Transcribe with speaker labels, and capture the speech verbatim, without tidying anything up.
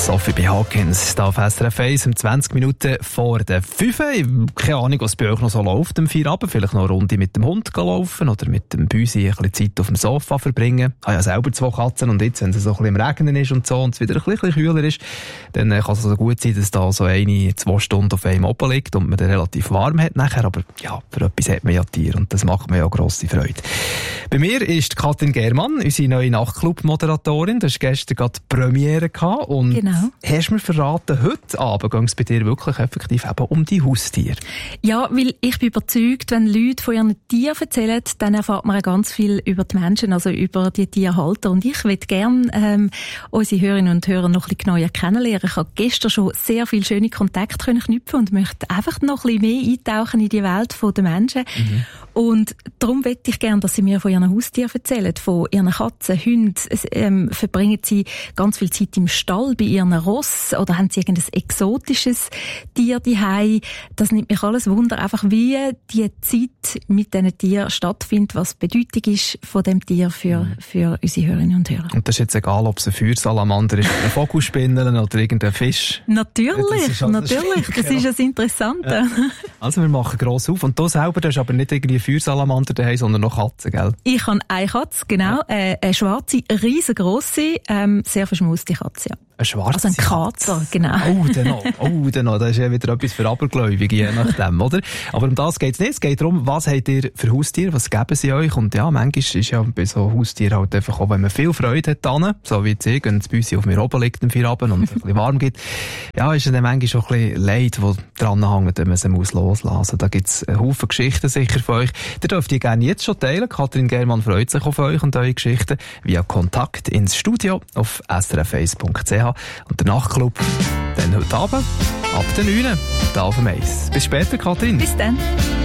Speaker 1: Sophie B. Hawkins, da auf S R F eins um zwanzig Minuten vor der fünf. Keine Ahnung, was bei euch noch so läuft am Feierabend. Vielleicht noch eine Runde mit dem Hund laufen oder mit dem Büsi ein bisschen Zeit auf dem Sofa verbringen. Ich habe ja selber zwei Katzen und jetzt, wenn es so ein bisschen im Regnen ist und so und es wieder ein bisschen kühler ist, dann kann es also gut sein, dass da so eine, zwei Stunden auf einem oben liegt und man dann relativ warm hat nachher. Aber ja, für etwas hat man ja Tiere und das macht mir ja grosse Freude. Bei mir ist Katrin Germann, unsere neue Nachtclub-Moderatorin. Du hast gestern gerade die Premiere gehabt und
Speaker 2: genau.
Speaker 1: Hast mir verraten, heute Abend ging es bei dir wirklich effektiv eben um die Haustiere.
Speaker 2: Ja, weil ich bin überzeugt, wenn Leute von ihren Tieren erzählen, dann erfahrt man ganz viel über die Menschen, also über die Tierhalter. Und ich würde gerne ähm, unsere Hörerinnen und Hörer noch ein bisschen genauer kennenlernen. Ich habe gestern schon sehr viele schöne Kontakte können knüpfen und möchte einfach noch ein bisschen mehr eintauchen in die Welt der Menschen. Mhm. Und darum möchte ich gerne, dass sie mir von ihren Haustieren erzählen, von ihren Katzen, Hunden. Ähm, verbringen sie ganz viel Zeit im Stall bei ihren Ross oder haben sie irgendein exotisches Tier daheim? Das nimmt mich alles Wunder, einfach wie die Zeit mit diesen Tieren stattfindet, was die Bedeutung ist von dem Tier für, mhm. für unsere Hörerinnen und Hörer.
Speaker 1: Und das ist jetzt egal, ob es ein Feuersalamander ist, ein Vogelspinne oder irgendein Fisch?
Speaker 2: Natürlich,
Speaker 1: das ist also
Speaker 2: natürlich. Das ist das Interessante.
Speaker 1: Ja. Also wir machen gross auf. Und du selber, du hast aber nicht irgendwie Feuersalamander daheim, sondern noch Katzen, gell?
Speaker 2: Ich habe eine Katze, genau. Ja. Äh, eine schwarze, riesengroße, ähm, sehr verschmuste Katze, ja.
Speaker 1: Ein schwarzer
Speaker 2: Also ein Kater, genau.
Speaker 1: Oh, dann noch. Oh, dann noch. Das ist ja wieder etwas für Abergläubige, je nachdem, oder? Aber um das geht's nicht. Es geht darum, was habt ihr für Haustiere, was geben sie euch? Und ja, manchmal ist ja bei so Haustieren halt einfach auch, wenn man viel Freude hat dran, so wie jetzt ich, wenn das Büsi auf mir oben liegt im Feierabend und ein bisschen warm gibt, ja, ist dann manchmal auch ein bisschen Leid, das dran hängt, wenn man sie muss loslassen muss. Da gibt's einen Haufen Geschichten sicher für euch. Ihr dürft die gerne jetzt schon teilen. Katrin Germann freut sich auf euch und eure Geschichten via Kontakt ins Studio auf s r f eins punkt c h. Und der Nachtclub dann heute Abend ab der neun. Da auf dem Eis. Bis später, Katrin.
Speaker 2: Bis dann.